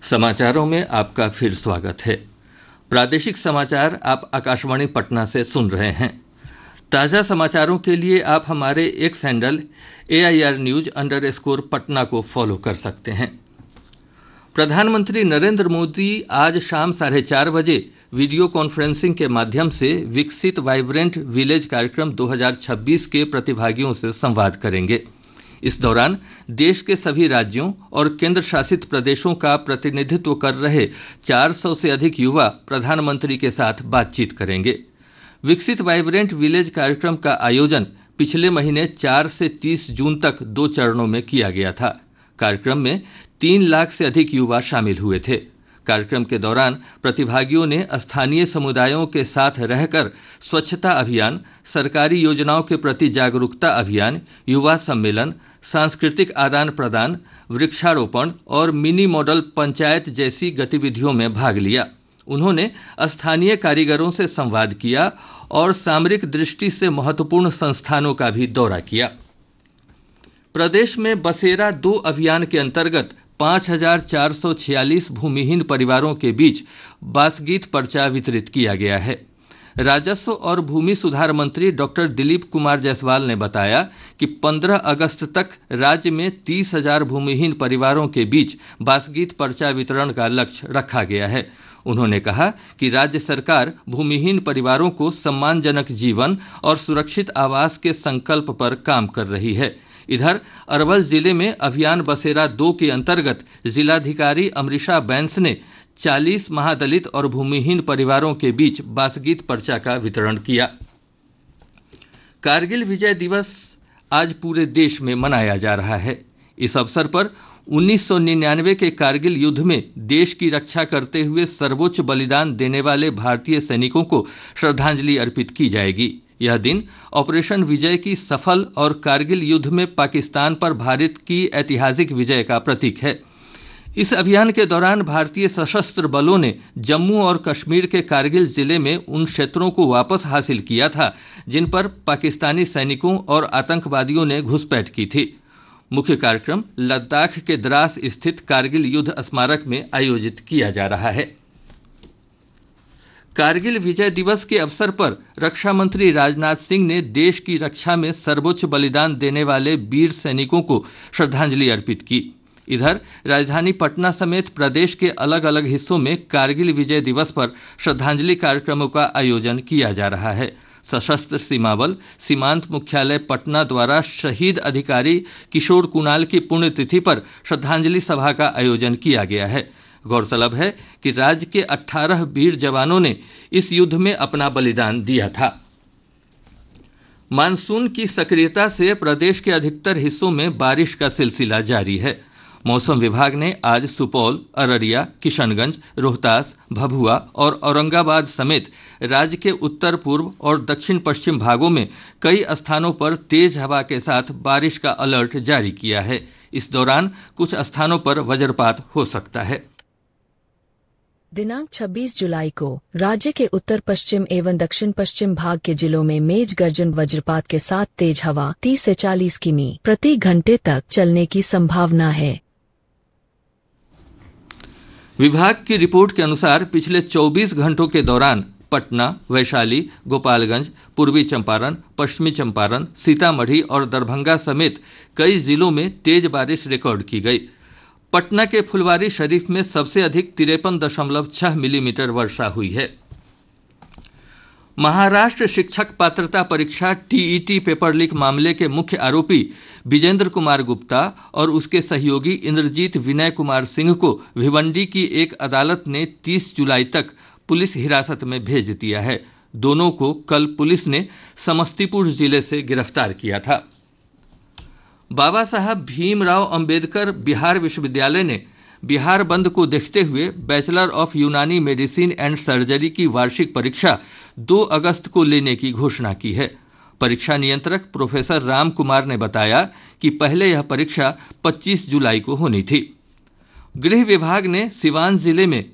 समाचारों में आपका फिर स्वागत है। प्रादेशिक समाचार आप आकाशवाणी पटना से सुन रहे हैं। ताजा समाचारों के लिए आप हमारे एक्स हैंडल AIR News_पटना को फॉलो कर सकते हैं। प्रधानमंत्री नरेंद्र मोदी आज शाम 4:30 बजे वीडियो कॉन्फ्रेंसिंग के माध्यम से विकसित वाइब्रेंट विलेज कार्यक्रम 2026 के प्रतिभागियों से संवाद करेंगे। इस दौरान देश के सभी राज्यों और केंद्र शासित प्रदेशों का प्रतिनिधित्व कर रहे 400 से अधिक युवा प्रधानमंत्री के साथ बातचीत करेंगे। विकसित वाइब्रेंट विलेज कार्यक्रम का आयोजन पिछले महीने 4 से 30 जून तक 2 चरणों में किया गया था। कार्यक्रम में 3 लाख से अधिक युवा शामिल हुए थे। कार्यक्रम के दौरान प्रतिभागियों ने स्थानीय समुदायों के साथ रहकर स्वच्छता अभियान, सरकारी योजनाओं के प्रति जागरूकता अभियान, युवा सम्मेलन, सांस्कृतिक आदान प्रदान, वृक्षारोपण और मिनी मॉडल पंचायत जैसी गतिविधियों में भाग लिया। उन्होंने स्थानीय कारीगरों से संवाद किया और सामरिक दृष्टि से महत्वपूर्ण संस्थानों का भी दौरा किया। प्रदेश में बसेरा 2 अभियान के अंतर्गत 5,446 भूमिहीन परिवारों के बीच बासगीत पर्चा वितरित किया गया है। राजस्व और भूमि सुधार मंत्री डॉक्टर दिलीप कुमार जायसवाल ने बताया कि 15 अगस्त तक राज्य में 30,000 भूमिहीन परिवारों के बीच बासगीत पर्चा वितरण का लक्ष्य रखा गया है। उन्होंने कहा कि राज्य सरकार भूमिहीन परिवारों को सम्मानजनक जीवन और सुरक्षित आवास के संकल्प पर काम कर रही है। इधर अरवल जिले में अभियान बसेरा 2 के अंतर्गत जिलाधिकारी अमृशा बैंस ने 40 महादलित और भूमिहीन परिवारों के बीच बासगीत पर्चा का वितरण किया। कारगिल विजय दिवस आज पूरे देश में मनाया जा रहा है। इस अवसर पर 1999 के कारगिल युद्ध में देश की रक्षा करते हुए सर्वोच्च बलिदान देने वाले भारतीय सैनिकों को श्रद्धांजलि अर्पित की जाएगी। यह दिन ऑपरेशन विजय की सफल और कारगिल युद्ध में पाकिस्तान पर भारत की ऐतिहासिक विजय का प्रतीक है। इस अभियान के दौरान भारतीय सशस्त्र बलों ने जम्मू और कश्मीर के कारगिल जिले में उन क्षेत्रों को वापस हासिल किया था जिन पर पाकिस्तानी सैनिकों और आतंकवादियों ने घुसपैठ की थी। मुख्य कार्यक्रम लद्दाख के द्रास स्थित कारगिल युद्ध स्मारक में आयोजित किया जा रहा है। कारगिल विजय दिवस के अवसर पर रक्षा मंत्री राजनाथ सिंह ने देश की रक्षा में सर्वोच्च बलिदान देने वाले वीर सैनिकों को श्रद्धांजलि अर्पित की। इधर राजधानी पटना समेत प्रदेश के अलग अलग हिस्सों में कारगिल विजय दिवस पर श्रद्धांजलि कार्यक्रमों का आयोजन किया जा रहा है। सशस्त्र सीमा बल सीमांत मुख्यालय पटना द्वारा शहीद अधिकारी किशोर कुणाल की पुण्यतिथि पर श्रद्धांजलि सभा का आयोजन किया गया है। गौरतलब है कि राज्य के 18 वीर जवानों ने इस युद्ध में अपना बलिदान दिया था। मानसून की सक्रियता से प्रदेश के अधिकतर हिस्सों में बारिश का सिलसिला जारी है। मौसम विभाग ने आज सुपौल, अररिया, किशनगंज, रोहतास, भभुआ और औरंगाबाद समेत राज्य के उत्तर पूर्व और दक्षिण पश्चिम भागों में कई स्थानों पर तेज हवा के साथ बारिश का अलर्ट जारी किया है। इस दौरान कुछ स्थानों पर वज्रपात हो सकता है। दिनांक 26 जुलाई को राज्य के उत्तर पश्चिम एवं दक्षिण पश्चिम भाग के जिलों में मेघ गर्जन वज्रपात के साथ तेज हवा 30 से 40 किमी प्रति घंटे तक चलने की संभावना है। विभाग की रिपोर्ट के अनुसार पिछले 24 घंटों के दौरान पटना, वैशाली, गोपालगंज, पूर्वी चंपारण, पश्चिमी चंपारण, सीतामढ़ी और दरभंगा समेत कई जिलों में तेज बारिश रिकॉर्ड की गई। पटना के फुलवारी शरीफ में सबसे अधिक 53.6 मिलीमीटर वर्षा हुई है। महाराष्ट्र शिक्षक पात्रता परीक्षा TET पेपर लीक मामले के मुख्य आरोपी विजेंद्र कुमार गुप्ता और उसके सहयोगी इंद्रजीत विनय कुमार सिंह को भिवंडी की एक अदालत ने 30 जुलाई तक पुलिस हिरासत में भेज दिया है। दोनों को कल पुलिस ने समस्तीपुर जिले से गिरफ्तार किया था। बाबा साहब भीमराव अंबेडकर बिहार विश्वविद्यालय ने बिहार बंद को देखते हुए बैचलर ऑफ यूनानी मेडिसिन एंड सर्जरी की वार्षिक परीक्षा 2 अगस्त को लेने की घोषणा की है। परीक्षा नियंत्रक प्रोफेसर राम कुमार ने बताया कि पहले यह परीक्षा 25 जुलाई को होनी थी। गृह विभाग ने सिवान जिले में